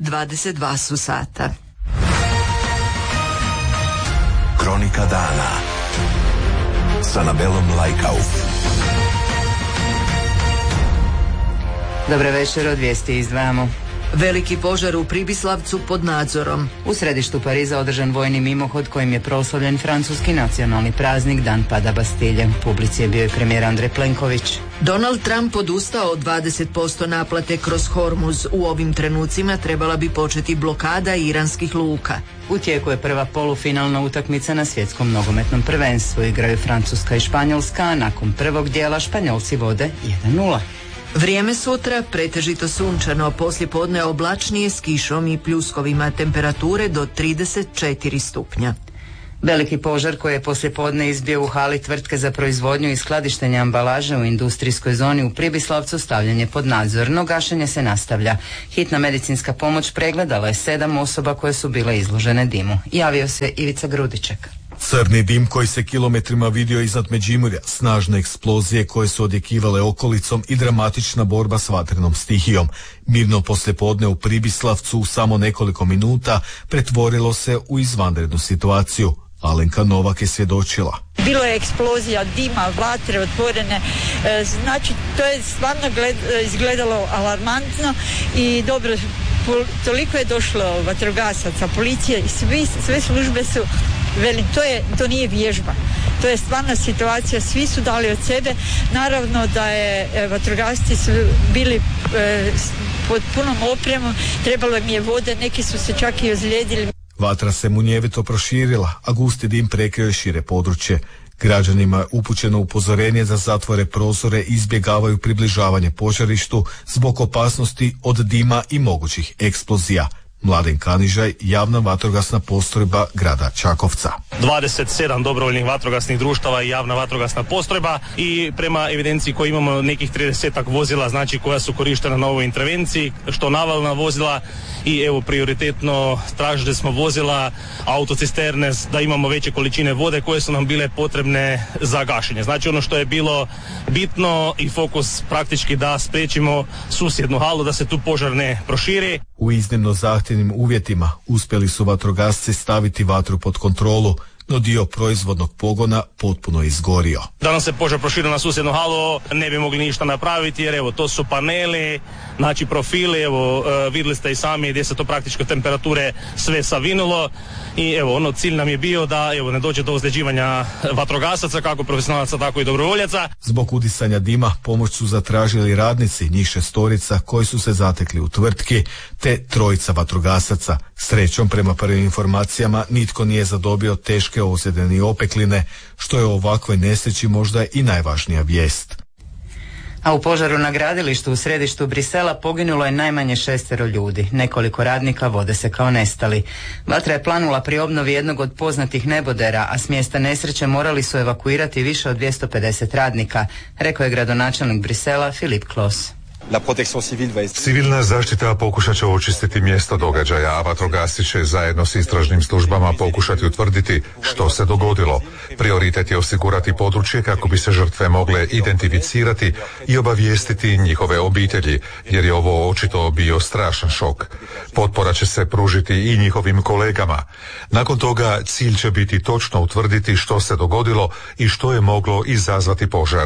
22 su sata. Kronika dana s Anabelom Lajkauf. Dobar večer, od vijesti izdvajamo. Veliki požar u Pribislavcu pod nadzorom. U središtu Pariza održan vojni mimohod kojim je proslavljen francuski nacionalni praznik Dan pada Bastilje. U publici je bio i premijer Andrej Plenković. Donald Trump odustao od 20% naplate kroz Hormuz. U ovim trenucima trebala bi početi blokada iranskih luka. U tijeku je prva polufinalna utakmica na svjetskom nogometnom prvenstvu. Igraju Francuska i Španjolska, a nakon prvog dijela Španjolci vode 1-0. Vrijeme sutra pretežito sunčano, poslijepodne oblačnije s kišom i pljuskovima, temperature do 34 stupnja. Veliki požar koji je poslijepodne izbio u hali tvrtke za proizvodnju i skladištenje ambalaže u industrijskoj zoni u Pribislavcu stavljen je pod nadzor, no gašenje se nastavlja. Hitna medicinska pomoć pregledala je 7 osoba koje su bile izložene dimu. Javio se Ivica Grudiček. Crni dim koji se kilometrima vidio iznad Međimurja, snažne eksplozije koje su odjekivale okolicom i dramatična borba s vatrenom stihijom. Mirno poslijepodne u Pribislavcu u samo nekoliko minuta pretvorilo se u izvanrednu situaciju. Alenka Novak je svjedočila. Bilo je eksplozija, dima, vatre otvorene, znači to je stvarno izgledalo alarmantno i dobro, toliko je došlo vatrogasaca, policije i sve službe su, velim, to nije vježba. To je stvarna situacija, svi su dali od sebe. Naravno da je vatrogasci su bili pod punom opremom, trebalo im je vode, neki su se čak i ozlijedili. Vatra se munjevito proširila, a gusti dim prekrio je šire područje. Građanima je upućeno upozorenje da zatvore prozore i izbjegavaju približavanje požarištu zbog opasnosti od dima i mogućih eksplozija. Mladen Kanižaj, javna vatrogasna postrojba grada Čakovca. 27 dobrovoljnih vatrogasnih društava i javna vatrogasna postrojba i prema evidenciji koju imamo nekih 30 vozila, znači koja su korištena na ovoj intervenciji, što navalna vozila i evo prioritetno tražili smo vozila, autocisterne, da imamo veće količine vode koje su nam bile potrebne za gašenje. Znači ono što je bilo bitno i fokus praktički da spriječimo susjednu halu da se tu požar ne proširi. U iznimno zahtjevnim uvjetima uspjeli su vatrogasci staviti vatru pod kontrolu, no dio proizvodnog pogona potpuno izgorio. Da nam se požar proširio na susjednu halu ne bi mogli ništa napraviti jer evo to su paneli, znači profili, evo vidjeli ste i sami gdje se to praktički temperature sve savinulo i evo cilj nam je bio da evo ne dođe do ozljeđivanja vatrogasaca, kako profesionalaca tako i dobrovoljaca. Zbog udisanja dima pomoć su zatražili radnici, njih 6 koji su se zatekli u tvrtki, te 3 vatrogasaca. Srećom, prema prvim informacijama, nitko nije zadobio teške ozljede ni opekline, što je u ovakvoj nesreći možda i najvažnija vijest. A u požaru na gradilištu u središtu Brisela poginulo je najmanje 6 ljudi. Nekoliko radnika vode se kao nestali. Vatra je planula pri obnovi jednog od poznatih nebodera, a s mjesta nesreće morali su evakuirati više od 250 radnika, rekao je gradonačelnik Brisela Filip Klos. Civilna zaštita pokušat će očistiti mjesto događaja, a vatrogasci će zajedno s istražnim službama pokušati utvrditi što se dogodilo. Prioritet je osigurati područje kako bi se žrtve mogle identificirati i obavijestiti njihove obitelji, jer je ovo očito bio strašan šok. Potpora će se pružiti i njihovim kolegama. Nakon toga cilj će biti točno utvrditi što se dogodilo i što je moglo izazvati požar.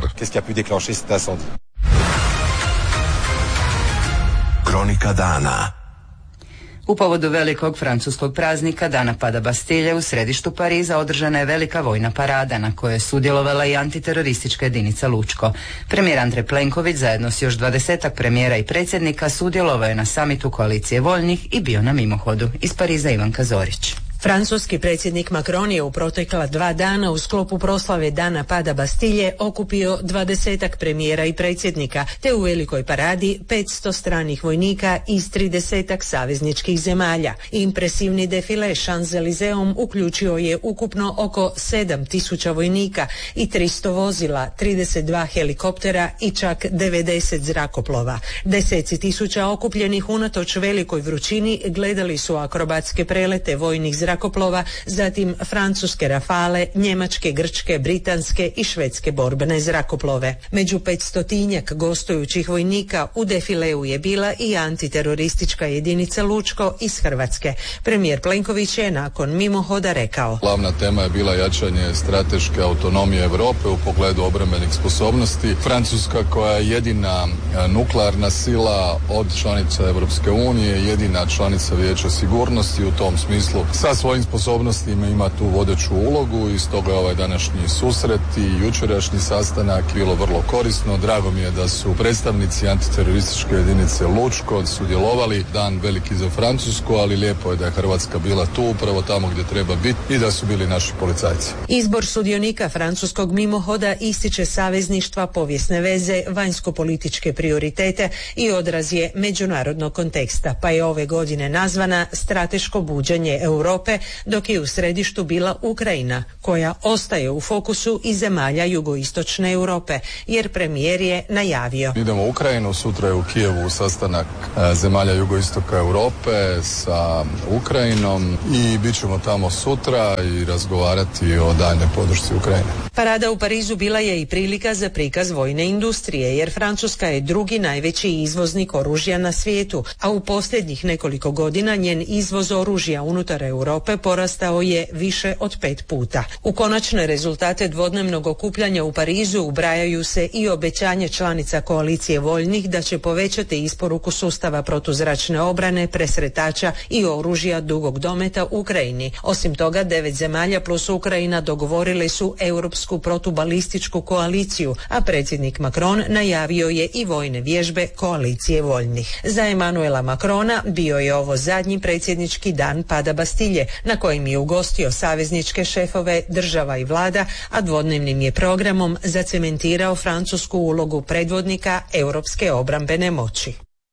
Kronika dana. U povodu velikog francuskog praznika Dana pada Bastilje u središtu Pariza održana je velika vojna parada na kojoj je sudjelovala i antiteroristička jedinica Lučko. Premijer Andrej Plenković zajedno s još 20 premijera i predsjednika sudjelovao je na samitu koalicije voljnih i bio na mimohodu. Iz Pariza Ivanka Zorić. Francuski predsjednik Macron je u protekla 2 dana u sklopu proslave Dana pada Bastilje okupio 20 premijera i predsjednika, te u velikoj paradi 500 stranih vojnika iz 30 savezničkih zemalja. Impresivni defile Champs-Elyseeom uključio je ukupno oko 7.000 vojnika i 300 vozila, 32 helikoptera i čak 90 zrakoplova. Deseci tisuća okupljenih unatoč velikoj vrućini gledali su akrobatske prelete vojnih zrakoplova zrakoplova, zatim francuske Rafale, njemačke, grčke, britanske i švedske borbene zrakoplove. Među 500-tinjak gostujućih vojnika u defileu je bila i antiteroristička jedinica Lučko iz Hrvatske. Premijer Plenković je nakon mimohoda rekao: Glavna tema je bila jačanje strateške autonomije Europe u pogledu obrambenih sposobnosti. Francuska, koja je jedina nuklearna sila od članica Europske unije, jedina članica Vijeća sigurnosti, u tom smislu sa svojim sposobnostima ima tu vodeću ulogu i stoga je ovaj današnji susret i jučerašnji sastanak bilo vrlo korisno. Drago mi je da su predstavnici antiterorističke jedinice Lučko sudjelovali. Dan veliki za Francusku, ali lijepo je da je Hrvatska bila tu upravo tamo gdje treba biti i da su bili naši policajci. Izbor sudionika francuskog mimohoda ističe savezništva, povijesne veze, vanjsko-političke prioritete i odraz je međunarodnog konteksta, pa je ove godine nazvana Strateško buđenje Europe, dok je u središtu bila Ukrajina, koja ostaje u fokusu i zemalja jugoistočne Europe, jer premijer je najavio: Idemo u Ukrajinu, sutra je u Kijevu sastanak zemalja jugoistoka Europe sa Ukrajinom i bit ćemo tamo sutra i razgovarati o daljnjoj podršci Ukrajine. Parada u Parizu bila je i prilika za prikaz vojne industrije, jer Francuska je drugi najveći izvoznik oružja na svijetu, a u posljednjih nekoliko godina njen izvoz oružja unutar Europe porastao je više od 5 puta. U konačne rezultate dvodnevnog okupljanja u Parizu ubrajaju se i obećanje članica koalicije voljnih da će povećati isporuku sustava protuzračne obrane, presretača i oružja dugog dometa Ukrajini. Osim toga, 9 zemalja plus Ukrajina dogovorile su europsku protubalističku koaliciju, a predsjednik Macron najavio je i vojne vježbe koalicije voljnih. Za Emanuela Macrona bio je ovo zadnji predsjednički dan pada Bastilje, na kojim je ugostio savezničke šefove država i vlada, a dvodnevnim je programom zacementirao francusku ulogu predvodnika europske obrambene moći.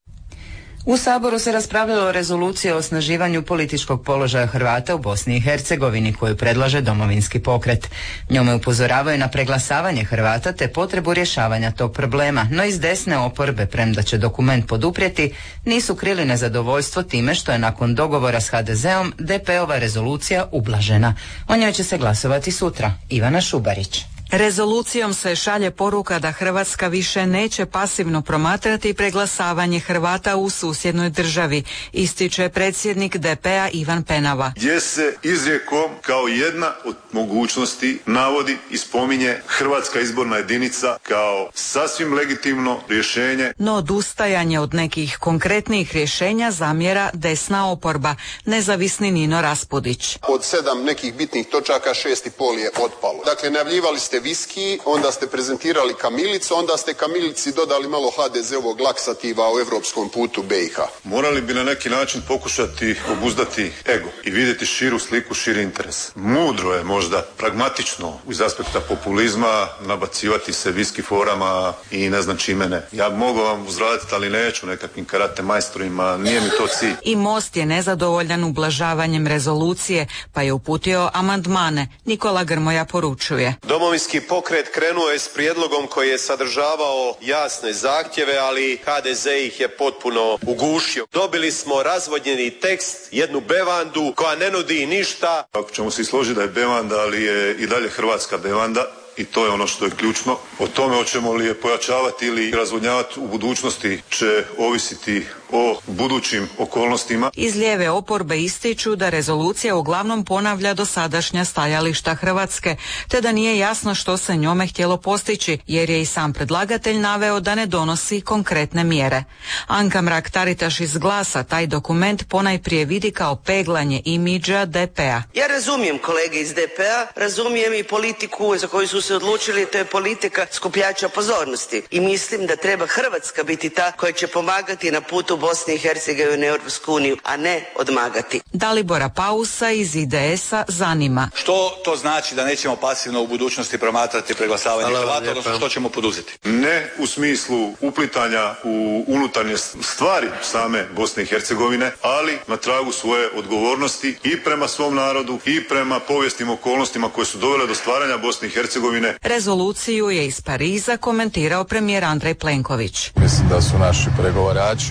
U Saboru se raspravljalo o rezoluciji o osnaživanju političkog položaja Hrvata u Bosni i Hercegovini koju predlaže Domovinski pokret. Njome upozoravaju na preglasavanje Hrvata te potrebu rješavanja tog problema, no iz desne oporbe, premda će dokument poduprijeti, nisu krili nezadovoljstvo time što je nakon dogovora s HDZ-om DP-ova rezolucija ublažena. O njoj će se glasovati sutra. Ivana Šubarić. Rezolucijom se šalje poruka da Hrvatska više neće pasivno promatrati preglasavanje Hrvata u susjednoj državi, ističe predsjednik DP-a Ivan Penava. Gdje se izrijekom kao jedna od mogućnosti navodi i spominje Hrvatska izborna jedinica kao sasvim legitimno rješenje. No odustajanje od nekih konkretnih rješenja zamjera desna oporba, nezavisni Nino Raspudić. Od 7 nekih bitnih točaka 6,5 je otpalo. Dakle, najavljivali ste viski, onda ste prezentirali kamilicu, onda ste kamilici dodali malo HDZ-ovog laksativa o evropskom putu BiH. Morali bi na neki način pokušati obuzdati ego i vidjeti širu sliku, širi interes. Mudro je možda, pragmatično iz aspekta populizma nabacivati se viski forama i ne znam čime ne. Ja mogu vam uzraditi, ali neću nekakvim karate majstorima, nije mi to cilj. I Most je nezadovoljan ublažavanjem rezolucije, pa je uputio amandmane. Nikola Grmoja poručuje: Domovinski pokret krenuo je s prijedlogom koji je sadržavao jasne zahtjeve, ali HDZ ih je potpuno ugušio. Dobili smo razvodnjeni tekst, jednu bevandu koja ne nudi ništa. Ako ćemo se složiti da je bevanda, ali je i dalje hrvatska bevanda. I to je ono što je ključno. O tome hoćemo li je pojačavati ili razvodnjavati u budućnosti će ovisiti o budućim okolnostima. Iz lijeve oporbe ističu da rezolucija uglavnom ponavlja dosadašnja stajališta Hrvatske, te da nije jasno što se njome htjelo postići, jer je i sam predlagatelj naveo da ne donosi konkretne mjere. Anka Mrak-Taritaš iz Glasa taj dokument ponajprije vidi kao peglanje imidža DP-a. Ja razumijem kolege iz DP-a, razumijem i politiku za koju su se odlučili, to je politika skupljača pozornosti. I mislim da treba Hrvatska biti ta koja će pomagati na putu Bosne i Hercegovine u Europsku uniju, a ne odmagati. Dalibora Pausa iz IDS-a zanima: što to znači da nećemo pasivno u budućnosti promatrati preglasavanje Hrvata, odnosno što ćemo poduzeti? Ne u smislu uplitanja u unutarnje stvari same Bosne i Hercegovine, ali na tragu svoje odgovornosti i prema svom narodu i prema povijesnim okolnostima koje su dovele do stvaranja Bosne i Hercegovine. Rezoluciju je iz Pariza komentirao premijer Andrej Plenković. Mislim da su naši pregovarači razgovarali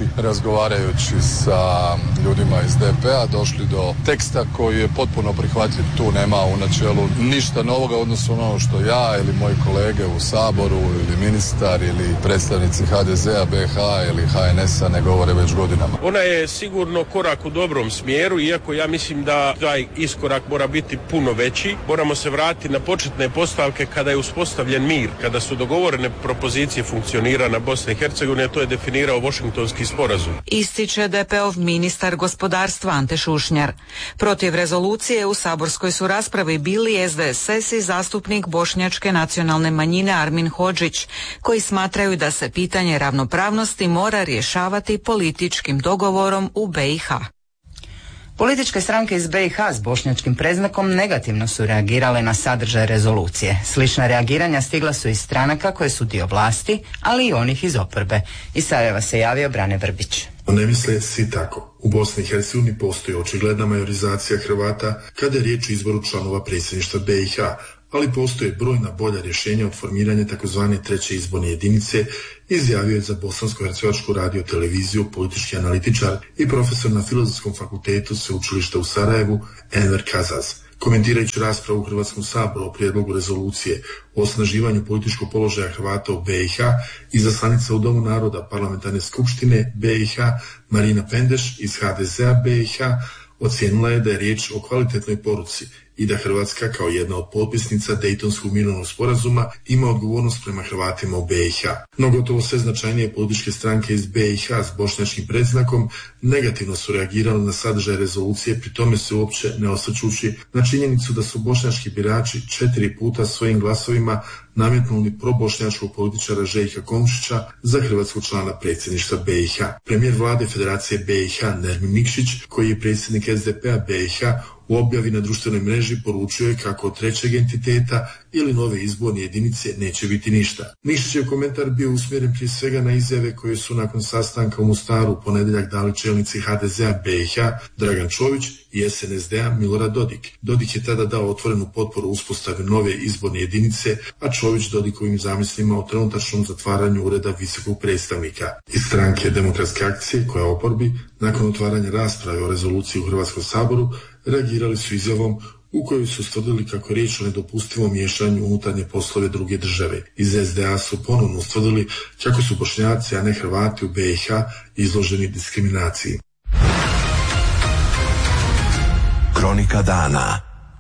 razgovarajući sa ljudima iz DP-a došli do teksta koji je potpuno prihvatljiv. Tu nema u načelu ništa novoga odnosno ono što ja ili moji kolege u Saboru ili ministar ili predstavnici HDZ-a, BiH ili HNS-a ne govore već godinama. Ona je sigurno korak u dobrom smjeru, iako ja mislim da taj iskorak mora biti puno veći. Moramo se vratiti na početne postavke kada je uspostavljen mir, kada su dogovorene propozicije funkcioniranja Bosne i Hercegovine, to je definirao Washingtonski sporazum. Ističe DP-ov ministar gospodarstva Ante Šušnjar. Protiv rezolucije u saborskoj su raspravi bili SDSS i zastupnik bošnjačke nacionalne manjine Armin Hodžić, koji smatraju da se pitanje ravnopravnosti mora rješavati političkim dogovorom u BiH. Političke stranke iz BiH s bošnjačkim predznakom negativno su reagirale na sadržaj rezolucije. Slična reagiranja stigla su iz stranaka koje su dio vlasti, ali i onih iz oporbe. Iz Sarajeva se javio Brane Vrbić. Ne misle svi tako. U Bosni i Hercegovini postoji očigledna majorizacija Hrvata kada je riječ o izboru članova predsjedništva BiH, ali postoje brojna bolja rješenja od formiranja takozvane treće izborne jedinice, izjavio je za Bosansko-hercegovačku radioteleviziju politički analitičar i profesor na Filozofskom fakultetu Sveučilišta u Sarajevu Enver Kazaz. Komentirajući raspravu u Hrvatskom saboru o prijedlogu rezolucije o osnaživanju političkog položaja Hrvata u BiH, izaslanica u Domu naroda Parlamentarne skupštine BiH Marina Pendeš iz HDZ-a BiH ocijenila je da je riječ o kvalitetnoj poruci i da Hrvatska kao jedna od potpisnica Dejtonskog mirovnog sporazuma ima odgovornost prema Hrvatima u BiH. No gotovo sve značajnije političke stranke iz BiH s bošnjačkim predznakom negativno su reagirali na sadržaj rezolucije, pri tome se uopće ne osvrćući na činjenicu da su bošnjački birači 4 puta svojim glasovima nametnuli probošnjačkog političara Željka Komšića za hrvatskog člana predsjedništva BiH. Premijer vlade Federacije BiH Nermin Nikšić, koji je predsjednik SDP-a BiH, u objavi na društvenoj mreži poručio je kako od trećeg entiteta ili nove izborne jedinice neće biti ništa. Nikšićev komentar bio usmjeren prije svega na izjave koje su nakon sastanka u Mostaru u ponedjeljak dali čelnici HDZ-a BiH Dragan Čović i SNSD-a Milorad Dodik. Dodik je tada dao otvorenu potporu uspostavi nove izborne jedinice, a Čović Dodikovim zamislima o trenutačnom zatvaranju ureda visokog predstavnika. Iz stranke Demokratske akcije, koja je oporbi, nakon otvaranja rasprave o rezoluciji u Hrvatskom saboru, reagirali su izjavom u kojoj su ustvrdili kako je riječ o nedopustivom miješanju unutarnje poslove druge države. Iz SDA su ponovno ustvrdili kako su Bošnjaci, a ne Hrvati u BiH izloženi diskriminaciji. Kronika dana.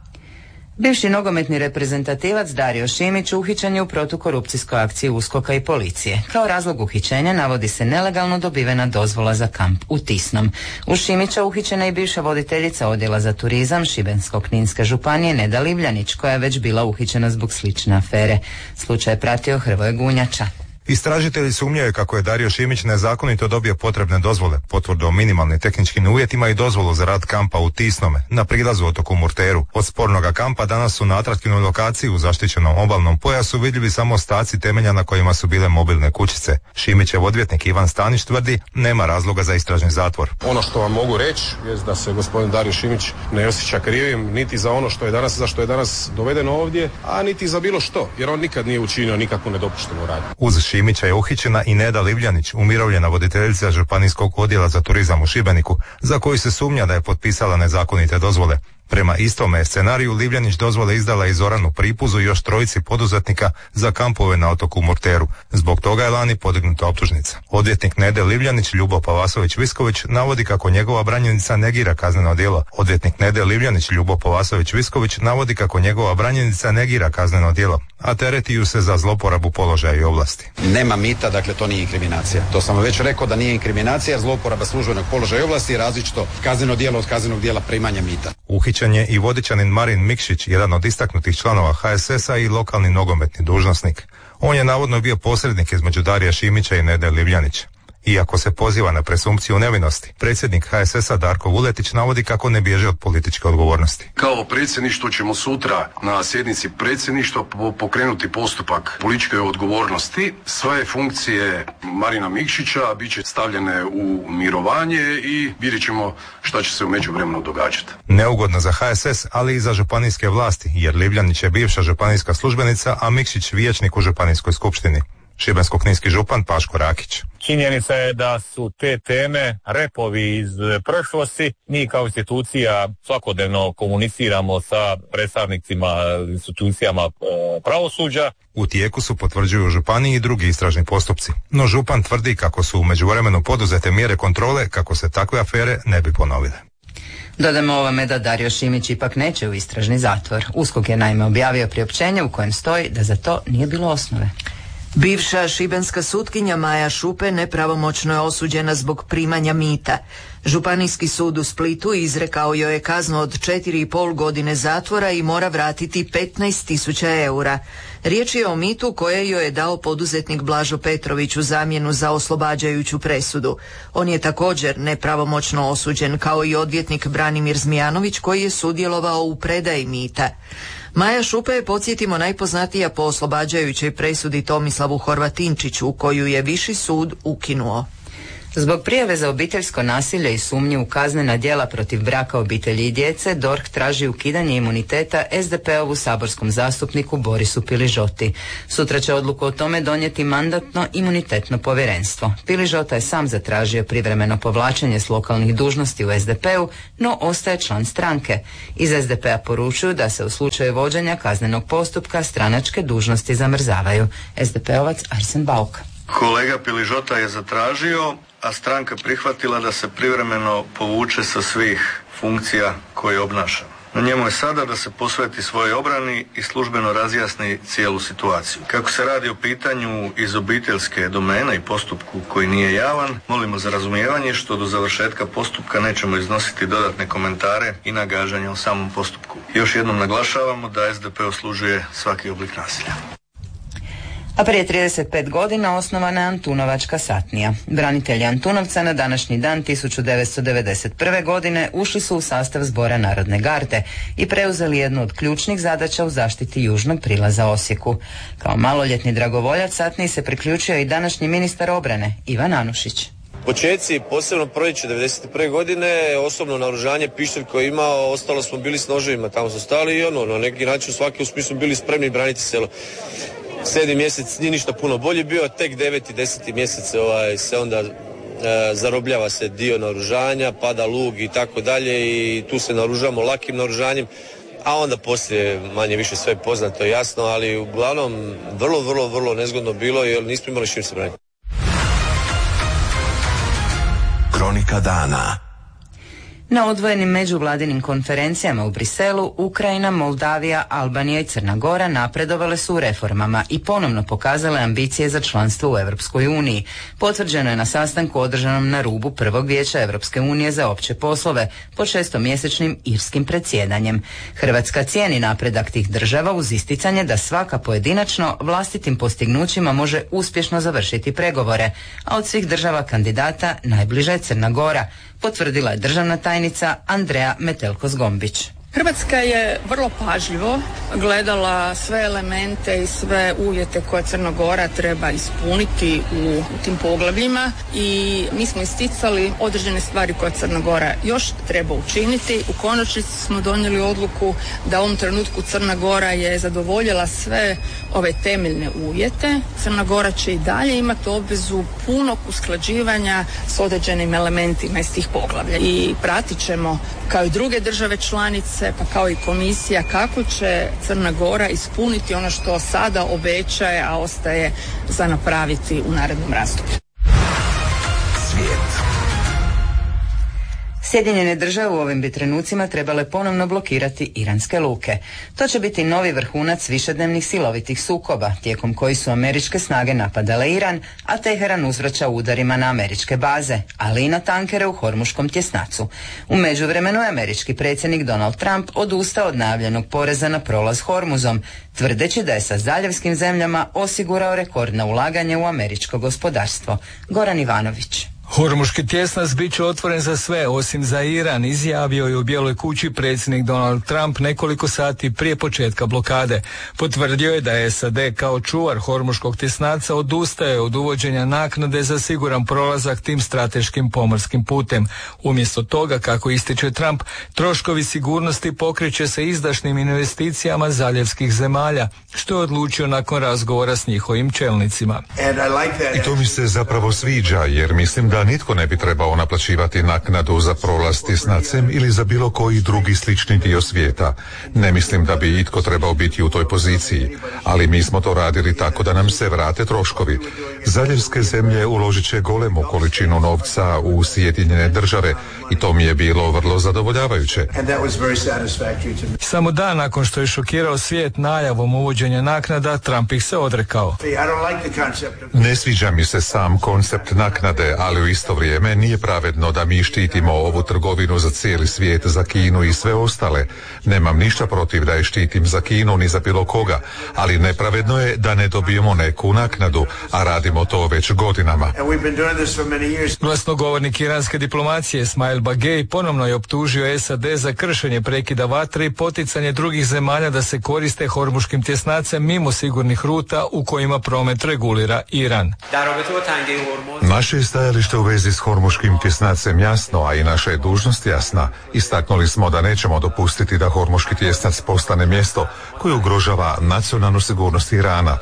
Bivši nogometni reprezentativac Dario Šimić uhićen je u protukorupcijskoj akciji USKOK-a i policije. Kao razlog uhićenja navodi se nelegalno dobivena dozvola za kamp u Tisnom. U Šimića uhićena je i bivša voditeljica odjela za turizam Šibensko-kninske županije Neda Livljanić, koja je već bila uhićena zbog slične afere. Slučaj je pratio Hrvoje Gunjača. Istražitelji sumnjaju kako je Dario Šimić nezakonito dobio potrebne dozvole, potvrdu o minimalnim tehničkim uvjetima i dozvolu za rad kampa u Tisnome, na prilazu otoku Murteru. Od spornoga kampa danas su na atraktivnoj lokaciji u zaštićenom obalnom pojasu vidljivi samo ostaci temelja na kojima su bile mobilne kućice. Šimićev odvjetnik Ivan Stanić tvrdi nema razloga za istražni zatvor. Ono što vam mogu reći je da se gospodin Dario Šimić ne osjeća krivim niti za ono što je danas, za što je danas doveden ovdje, a niti za bilo što, jer on nikad nije učinio nikakvu nedopuštenu radnju. Uz Šimića je uhićena i Neda Livljanić, umirovljena voditeljica županijskog odjela za turizam u Šibeniku, za koju se sumnja da je potpisala nezakonite dozvole. Prema istome scenariju Livljanić dozvole izdala i Zoranu Pripuzu i još trojici poduzetnika za kampove na otoku Murteru. Zbog toga je lani podignuta optužnica. Odvjetnik Nede Livljanić Ljubo Pavasović-Visković navodi kako njegova branjenica negira kazneno djelo. Odvjetnik Nede Livljanić Ljubo Pavasović-Visković navodi kako njegova branjenica negira kazneno djelo, a tereti ju se za zloporabu položaja i ovlasti. Nema mita, dakle to nije inkriminacija. To sam već rekao da nije inkriminacija, jer zloporaba službenog položaja i ovlasti je različito kazneno djelo od kaznenog djela primanja mita. Uhićen je i Vodičanin Marin Mikšić, jedan od istaknutih članova HSS-a i lokalni nogometni dužnosnik. On je navodno bio posrednik između Darija Šimića i Nede Livljanić. Iako se poziva na presumpciju nevinosti, predsjednik HSS-a Darko Vuletić navodi kako ne bježi od političke odgovornosti. Kao predsjedništvo ćemo sutra na sjednici predsjedništva pokrenuti postupak političke odgovornosti. Sve funkcije Marina Mikšića bit će stavljene u mirovanje i vidjet ćemo šta će se u međuvremenu događati. Neugodno za HSS, ali i za županijske vlasti, jer Livljanić je bivša županijska službenica, a Mikšić vijećnik u županijskoj skupštini. Šibensko-kninski župan Paško Rakić. Činjenica je da su te teme repovi iz prošlosti. Mi kao institucija svakodnevno komuniciramo sa predstavnicima institucijama pravosuđa. U tijeku su, potvrđuju županiji, i drugi istražni postupci. No župan tvrdi kako su u međuvremenu poduzete mjere kontrole kako se takve afere ne bi ponovile. Dodamo ovome da Dario Šimić ipak neće u istražni zatvor. USKOK je naime objavio priopćenje u kojem stoji da za to nije bilo osnove. Bivša šibenska sutkinja Maja Šupe nepravomoćno je osuđena zbog primanja mita. Županijski sud u Splitu izrekao joj je kaznu od 4,5 godine zatvora i mora vratiti 15.000 eura. Riječ je o mitu koje joj je dao poduzetnik Blažo Petrović u zamjenu za oslobađajuću presudu. On je također nepravomoćno osuđen, kao i odvjetnik Branimir Zmijanović koji je sudjelovao u predaji mita. Maja Šupe je, podsjetimo, najpoznatija po oslobađajućoj presudi Tomislavu Horvatinčiću, koju je Viši sud ukinuo. Zbog prijave za obiteljsko nasilje i sumnje u kaznena djela protiv braka, obitelji i djece, DORH traži ukidanje imuniteta SDP-ovu saborskom zastupniku Borisu Piližoti. Sutra će odluku o tome donijeti Mandatno-imunitetno povjerenstvo. Piližota je sam zatražio privremeno povlačenje s lokalnih dužnosti u SDP-u, no ostaje član stranke. Iz SDP-a poručuju da se u slučaju vođenja kaznenog postupka stranačke dužnosti zamrzavaju. SDP-ovac Arsen Bauk. Kolega Piližota je zatražio, a stranka prihvatila da se privremeno povuče sa svih funkcija koje obnaša. Na njemu je sada da se posveti svojoj obrani i službeno razjasni cijelu situaciju. Kako se radi o pitanju iz obiteljske domene i postupku koji nije javan, molimo za razumijevanje što do završetka postupka nećemo iznositi dodatne komentare i nagađanja o samom postupku. Još jednom naglašavamo da SDP osuđuje svaki oblik nasilja. A prije 35 godina osnovana je Antunovačka satnija. Branitelji Antunovca na današnji dan 1991. godine ušli su u sastav Zbora Narodne garde i preuzeli jednu od ključnih zadaća u zaštiti južnog prilaza Osijeku. Kao maloljetni dragovoljac satniji se priključio i današnji ministar obrane Ivan Anušić. Početci, posebno proljeće 91. godine, osobno naoružanje, pištolj koji je imao, ostalo smo bili s noževima, tamo smo stali i na neki način svaki smo bili spremni braniti selo. 7. mjesec nije ništa puno bolje bio, tek 9. i 10. mjesec se onda zarobljava se dio naoružanja, pada lug i tako dalje i tu se naoružamo lakim naoružanjem, a onda poslije manje više sve poznato, jasno, ali uglavnom vrlo nezgodno bilo jer nismo imali s čim se braniti. Kronika dana. Na odvojenim međuvladinim konferencijama u Briselu, Ukrajina, Moldavija, Albanija i Crna Gora napredovale su u reformama i ponovno pokazale ambicije za članstvo u Europskoj uniji. Potvrđeno je na sastanku održanom na rubu prvog vijeća Europske unije za opće poslove pod 6-mjesečnim irskim predsjedanjem. Hrvatska cijeni napredak tih država uz isticanje da svaka pojedinačno vlastitim postignućima može uspješno završiti pregovore, a od svih država kandidata najbliža je Crna Gora, potvrdila je državna tajnica Andreja Metelko-Zgombić. Hrvatska je vrlo pažljivo gledala sve elemente i sve uvjete koje Crna Gora treba ispuniti u tim poglavljima i mi smo isticali određene stvari koje Crna Gora još treba učiniti. U konačnici smo donijeli odluku da u ovom trenutku Crna Gora je zadovoljila sve ove temeljne uvjete. Crna Gora će i dalje imati obvezu punog usklađivanja s određenim elementima iz tih poglavlja i pratit ćemo kao i druge države članice pa kao i komisija kako će Crna Gora ispuniti ono što sada obećaje, a ostaje za napraviti u narednom razdoblju. Sjedinjene države u ovim bi trenucima trebale ponovno blokirati iranske luke. To će biti novi vrhunac višednevnih silovitih sukoba, tijekom koji su američke snage napadale Iran, a Teheran uzvraća udarima na američke baze, ali i na tankere u Hormuškom tjesnacu. U međuvremenu je američki predsjednik Donald Trump odustao od najavljenog poreza na prolaz Hormuzom, tvrdeći da je sa zaljevskim zemljama osigurao rekordna ulaganje u američko gospodarstvo. Goran Ivanović. Hormuški tjesnac bit će otvoren za sve, osim za Iran, izjavio je u Bijeloj kući predsjednik Donald Trump nekoliko sati prije početka blokade. Potvrdio je da je SAD kao čuvar Hormuškog tjesnaca odustaje od uvođenja naknade za siguran prolazak tim strateškim pomorskim putem. Umjesto toga, kako ističe Trump, troškovi sigurnosti pokreće se izdašnim investicijama zaljevskih zemalja, što je odlučio nakon razgovora s njihovim čelnicima. I to mi se zapravo sviđa, jer mislim da nitko ne bi trebao naplaćivati naknadu za prolaz tjesnacem ili za bilo koji drugi slični dio svijeta. Ne mislim da bi itko trebao biti u toj poziciji, ali mi smo to radili tako da nam se vrate troškovi. Zaljevske zemlje uložit će golemu količinu novca u Sjedinjene države i to mi je bilo vrlo zadovoljavajuće. Samo dan nakon što je šokirao svijet najavom uvođenja naknada, Trump ih se odrekao. Ne sviđa mi se sam koncept naknade, ali u isto vrijeme nije pravedno da mi štitimo ovu trgovinu za cijeli svijet, za Kinu i sve ostale. Nemam ništa protiv da je štitim za Kinu ni za bilo koga, ali nepravedno je da ne dobijemo neku naknadu, a radimo to već godinama. Glasnogovornik iranske diplomacije Ismail Bagej ponovno je optužio SAD za kršenje prekida vatre i poticanje drugih zemalja da se koriste hormuškim tjesnacem mimo sigurnih ruta u kojima promet regulira Iran. Naše je stajalište u vezi s hormuškim tjesnacem jasno, a i naša je dužnost jasna. Istaknuli smo da nećemo dopustiti da hormuški tjesnac postane mjesto koje ugrožava nacionalnu sigurnost Irana.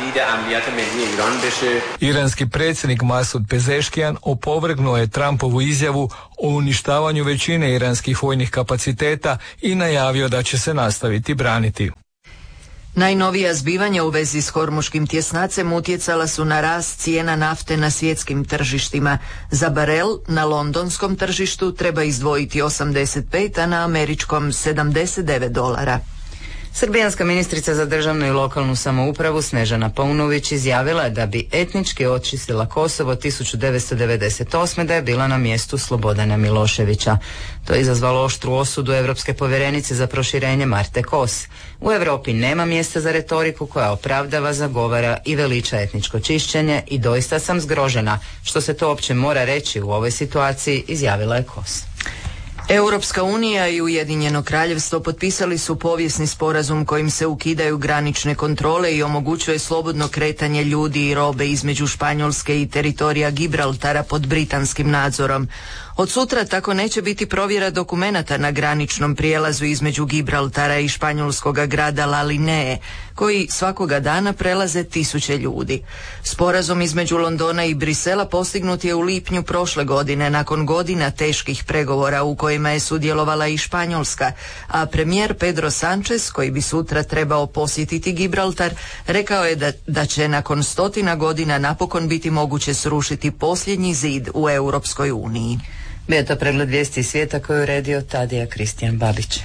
Iranski predsjednik Masud Pezeškijan opovrgnuo je Trumpovu izjavu o uništavanju većine iranskih vojnih kapaciteta i najavio da će se nastaviti braniti. Najnovija zbivanja u vezi s hormuškim tjesnacem utjecala su na rast cijena nafte na svjetskim tržištima. Za barel na londonskom tržištu treba izdvojiti 85, a na američkom $79. Srbijanska ministrica za državnu i lokalnu samoupravu Snežana Paunović izjavila je da bi etnički očistila Kosovo 1998. da je bila na mjestu Slobodana Miloševića. To je izazvalo oštru osudu Europske povjerenice za proširenje Marte Kos. U Europi nema mjesta za retoriku koja opravdava, zagovara i veliča etničko čišćenje i doista sam zgrožena što se to uopće mora reći u ovoj situaciji, izjavila je Kos. Europska unija i Ujedinjeno kraljevstvo potpisali su povijesni sporazum kojim se ukidaju granične kontrole i omogućuje slobodno kretanje ljudi i robe između Španjolske i teritorija Gibraltara pod britanskim nadzorom. Od sutra tako neće biti provjera dokumenata na graničnom prijelazu između Gibraltara i španjolskoga grada La Linee, koji svakoga dana prelaze tisuće ljudi. Sporazum između Londona i Brisela postignut je u lipnju prošle godine nakon godina teških pregovora u kojima je sudjelovala i Španjolska, a premijer Pedro Sánchez, koji bi sutra trebao posjetiti Gibraltar, rekao je da će nakon 100 godina napokon biti moguće srušiti posljednji zid u Europskoj uniji. Bio je to pregled vijesti iz svijeta koju je uredio Tadija Kristijan Babić.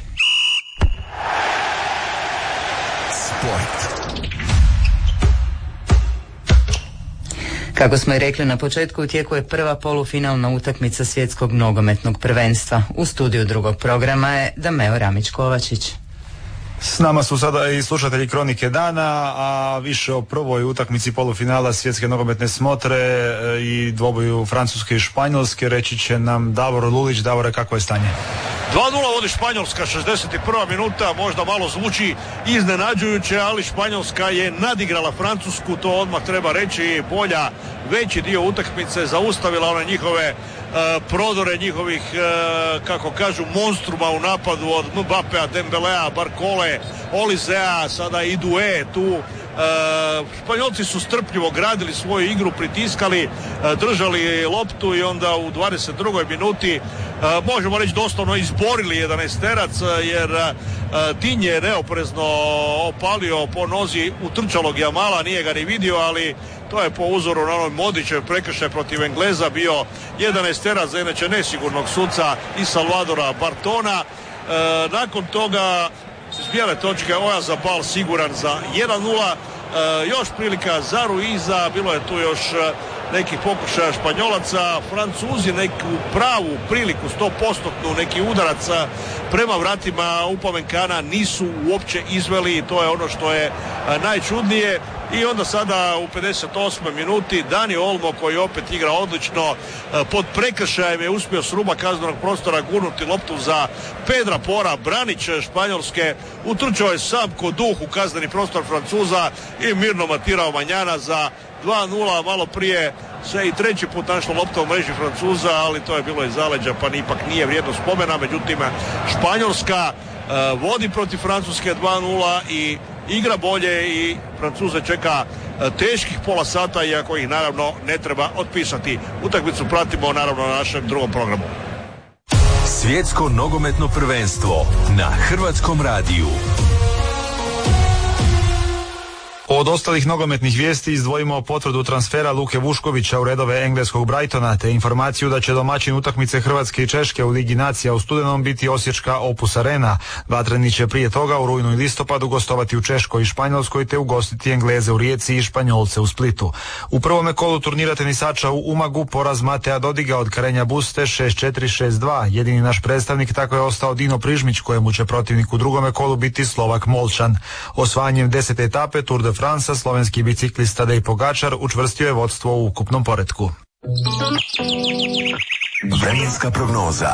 Sport. Kako smo i rekli na početku, u tijeku je prva polufinalna utakmica svjetskog nogometnog prvenstva. U studiju drugog programa je Dameo Ramić-Kovačić. S nama su sada i slušatelji Kronike dana, a više o prvoj utakmici polufinala svjetske nogometne smotre i dvoboju Francuske i Španjolske reći će nam Davor Lulić. Davore, kako je stanje? 2:0 vodi Španjolska, 61. minuta, možda malo zvuči iznenađujuće, ali Španjolska je nadigrala Francusku, to odmah treba reći, bolja veći dio utakmice, zaustavila one njihove prodore njihovih, kako kažu, monstruma u napadu od Mbappea, Dembelea, Barkole, Olizea, sada i Due tu. Španjolci su strpljivo gradili svoju igru, pritiskali, držali loptu i onda u 22. minuti možemo reći doslovno izborili 11-terac, jer Dinje je neoprezno opalio po nozi utrčalog Jamala, nije ga ni vidio, ali to je po uzoru na onoj Modićev prekršaj protiv Engleza bio 11-terac za inače nesigurnog suca i Salvadora Bartona. Nakon toga s bijele točke Oyarzabal siguran za 1:0. Još prilika za Ruiza, bilo je tu još nekih pokušaja Španjolaca. Francuzi neku pravu priliku, 100%, neki udarac prema vratima Upamenkana nisu uopće izveli i to je ono što je najčudnije. I onda sada u 58. minuti Dani Olmo, koji opet igra odlično, pod prekršajem je uspio s ruba kaznenog prostora gurnuti loptu za Pedra Pora. Branić Španjolske utrčao je sam ko duh u kazneni prostor Francuza i mirno matirao Manjana za 2-0. Malo prije se i treći put našla lopta u mreži Francuza, ali to je bilo iz zaleđa, pa ipak nije vrijedno spomena. Međutim, Španjolska vodi protiv Francuske 2-0 i igra bolje i Francuze čeka teških pola sata, iako ih naravno ne treba otpisati. Utakmicu pratimo naravno na našem drugom programu. Svjetsko nogometno prvenstvo na Hrvatskom radiju. Od ostalih nogometnih vijesti izdvojimo potvrdu transfera Luke Vuškovića u redove engleskog Brightona, te informaciju da će domaćin utakmice Hrvatske i Češke u Ligi nacija u studenom biti osječka Opus Arena. Vatreni će prije toga u rujnu i listopadu gostovati u Češkoj i Španjolskoj te ugostiti Engleze u Rijeci i Španjolce u Splitu. U prvome kolu turnira tenisača u Umagu poraz Matea Dodiga od Karenja Buste 6-4-6-2. Jedini naš predstavnik tako je ostao Dino Prižmić, kojemu će protivnik u drugome kolu biti Slovak Molčan. Osvajanjem 10. etape Tour de France slovenski biciklista Tadej Pogačar učvrstio je vodstvo u ukupnom poretku. Vremenska prognoza.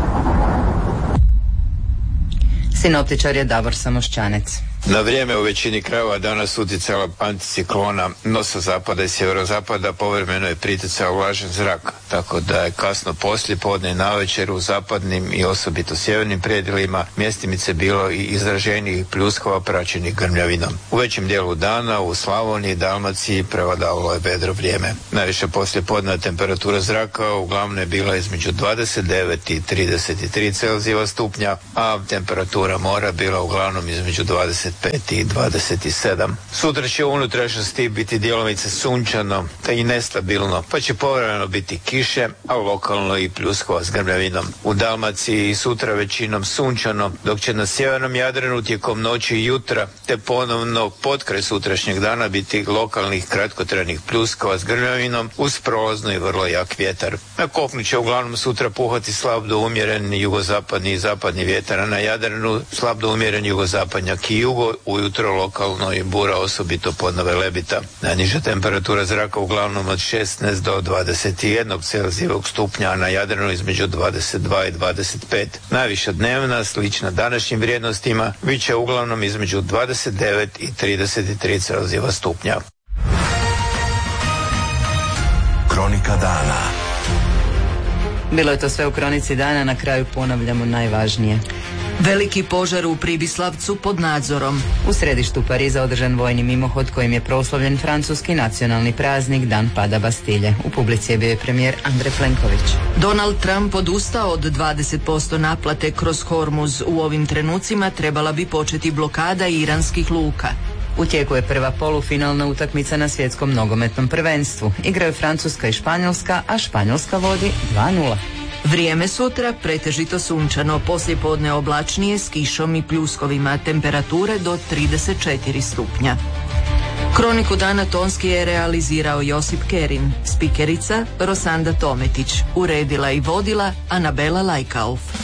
Sinoptičar je Davor Samošćanec. Na vrijeme u većini krajeva danas utjecala anticiklona, no sa zapada i sjeverozapada povremeno je pritjecao vlažan zrak, tako da je kasno poslijepodne i navečer u zapadnim i osobito sjevernim predjelima mjestimice bilo i izraženijih pljuskova praćenih grmljavinom. U većem dijelu dana u Slavoniji i Dalmaciji prevladavalo je vedro vrijeme. Najviša poslijepodna temperatura zraka uglavnom je bila između 29 i 33 Celzijeva stupnja, a temperatura mora bila uglavnom između 25 i 27. Sutra će u unutrašnjosti biti djelomice sunčano te i nestabilno, pa će povremeno biti kiše, a lokalno i pljuskova s grmljavinom. U Dalmaciji sutra većinom sunčano, dok će na sjevernom Jadranu tijekom noći i jutra te ponovno potkraj sutrašnjeg dana biti lokalnih kratkotrajnih pljuskova s grmljavinom uz prolazno i vrlo jak vjetar. Na kopnu će uglavnom sutra puhati slab do umjeren jugozapadni i zapadni vjetar, a na Jadranu slab do umjeren jugozapadnjak i jugo, ujutro lokalno i bura, osobito podno Velebita. Najniža temperatura zraka uglavnom od 16 do 21 Celzijevog stupnja, a na Jadranu između 22 i 25. Najviša dnevna, slična današnjim vrijednostima, bit će uglavnom između 29 i 33 Celzijeva stupnja. Kronika dana. Bilo je to sve u Kronici dana, na kraju ponavljamo najvažnije. Veliki požar u Pribislavcu pod nadzorom. U središtu Pariza održan vojni mimohod kojim je proslavljen francuski nacionalni praznik Dan pada Bastilje. U publici je bio i premijer Andrej Plenković. Donald Trump odustao od 20% naplate kroz Hormuz. U ovim trenucima trebala bi početi blokada iranskih luka. U tijeku je prva polufinalna utakmica na svjetskom nogometnom prvenstvu. Igraju Francuska i Španjolska, a Španjolska vodi 2-0. Vrijeme sutra pretežito sunčano, poslijepodne oblačnije s kišom i pljuskovima, temperature do 34 stupnja. Kroniku dana tonski je realizirao Josip Kerin, spikerica Rosanda Tometić, uredila i vodila Anabela Lajkauf.